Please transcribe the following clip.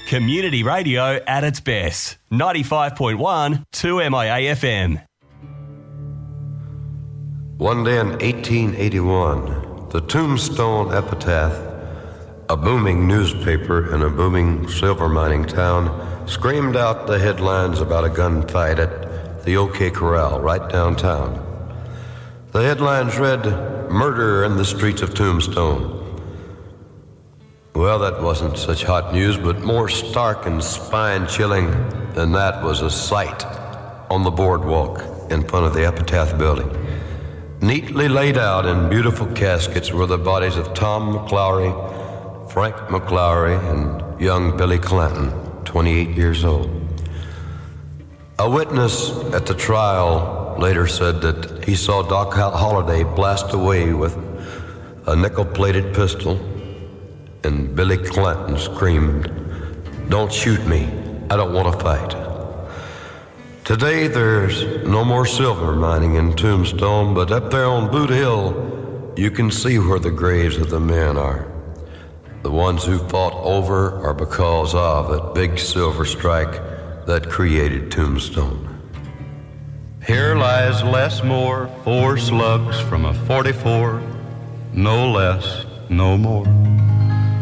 Community radio at its best. 95.1 2MIA FM. One day in 1881, the Tombstone Epitaph, a booming newspaper in a booming silver mining town, screamed out the headlines about a gunfight at the OK Corral right downtown. The headlines read, "Murder in the streets of Tombstone." Well, that wasn't such hot news, but more stark and spine-chilling than that was a sight on the boardwalk in front of the Epitaph building. Neatly laid out in beautiful caskets were the bodies of Tom McLaury, Frank McLaury, and young Billy Clanton, 28 years old. A witness at the trial later said that he saw Doc Holliday blast away with a nickel-plated pistol, and Billy Clanton screamed, "Don't shoot me, I don't want to fight." Today there's no more silver mining in Tombstone, but up there on Boot Hill you can see where the graves of the men are. The ones who fought over or because of that big silver strike that created Tombstone. Here lies Les Moore, 4 slugs from a 44, no less, no more.